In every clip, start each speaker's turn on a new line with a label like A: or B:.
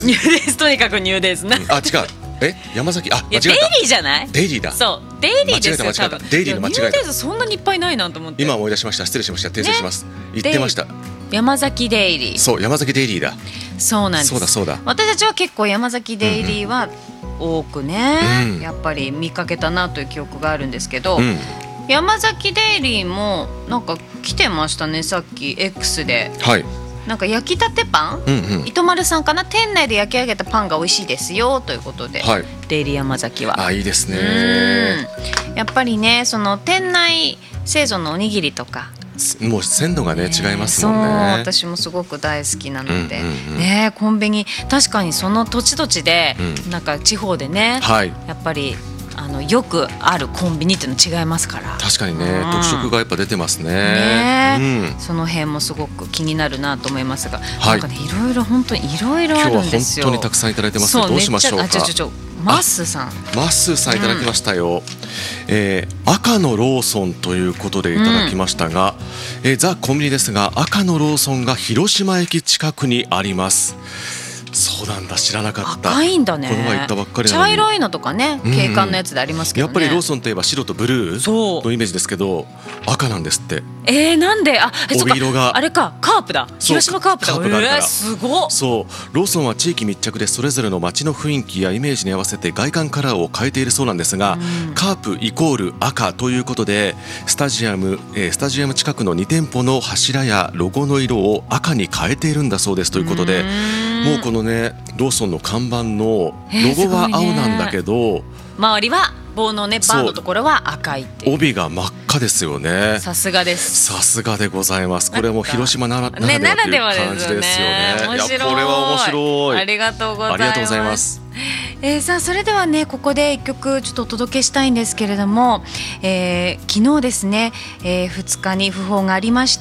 A: ニューデイズ、とにかくニューデイズな、
B: あ、違う、山崎、間違えた。
A: デイリーじゃない？
B: デイリーだ。
A: そう、デイリーですよ。
B: 間違えたデイリーの間違えた。
A: ニューデイズそんなにいっぱいないなと思って。
B: 今思い出しました。失礼しました。訂正します。言ってました。
A: 山崎デイリー。
B: そう、山崎デイリーだ。
A: そうなんです。
B: そうだそうだ。
A: 私たちは結構山崎デイリーは多くね、やっぱり見かけたなという記憶があるんですけど、山崎デイリーもなんか来てましたね、さっき X で。
B: はい。
A: なんか焼きたてパン、糸丸さんかな、店内で焼き上げたパンが美味しいですよということで、デイリー山崎は。
B: いいですね。
A: やっぱりね、その店内製造のおにぎりとか、
B: もう鮮度がね、違いますもんね。
A: そう、私もすごく大好きなので、ね、コンビニ確かにその土地土地で、なんか地方でね、やっぱりよくあるコンビニっていうの違いますから。
B: 確かにね、特色がやっぱ出てますね。
A: その辺もすごく気になるなと思いますが、なんかね、いろいろ本当にいろいろあるんですよ。
B: 今日は本当にたくさんいただいてますね。どうしましょうか。
A: マッスーさん、
B: いただきましたよ。赤のローソンということでいただきましたが、ザ・コンビニですが、赤のローソンが広島駅近くにあります。そうなんだ、知らなかった。
A: 赤いんだね。
B: この前行ったばっかりなのに。
A: 茶色いのとかね、景観のやつでありますけどね。
B: やっぱりローソンといえば白とブルーのイメージですけど、赤なんですって。
A: なんで？
B: 帯色が
A: あれか、カープだ。広島カープだ。
B: カープがあるから。
A: すごっ。
B: そう、ローソンは地域密着でそれぞれの街の雰囲気やイメージに合わせて外観カラーを変えているそうなんですが、カープイコール赤ということで、スタジアム近くの2店舗の柱やロゴの色を赤に変えているんだそうですということで、もうこのね、ローソンの看板のロゴは青なんだけど、
A: 周りは棒のね、バーのところは赤いっていう。
B: 帯が真っ赤ですよね。
A: さすがです。
B: さすがでございます。これも広島ならではという感じですよね。
A: 面白い。
B: いや、これは面白い。
A: ありがとうございます。さあ、それではね、ここで一曲ちょっとお届けしたいんですけれども、昨日ですね、2日に訃報がありました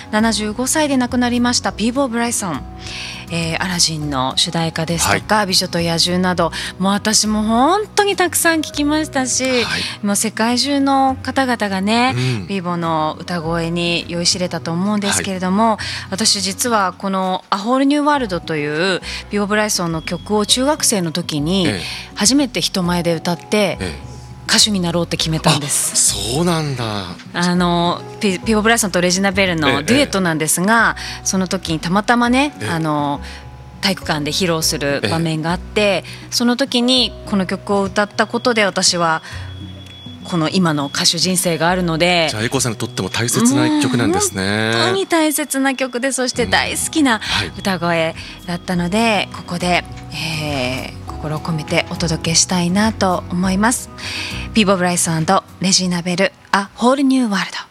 A: 。75歳で亡くなりましたピーボー・ブライソン、アラジンの主題歌ですとか、美女と野獣など、もう私も本当にたくさん聴きましたし、もう世界中の方々がね、ピーボーの歌声に酔いしれたと思うんですけれども、私実はこの「A Whole New World」というピーボー・ブライソンの曲を中学生の時に初めて人前で歌って、歌手になろうって決めたんです。
B: そうなんだ。
A: ピーボー・ブライソンとレジナ・ベルのデュエットなんですが、その時にたまたまね、体育館で披露する場面があって、その時にこの曲を歌ったことで、私はこの今の歌手人生があるので。
B: じゃあ、エコさんにとっても大切な一曲なんですね。
A: 本当に大切な曲で、そして大好きな歌声だったので、ここで、心を込めてお届けしたいなと思います。ピーボー・ブライソン&レジーナ・ベル、A Whole New World。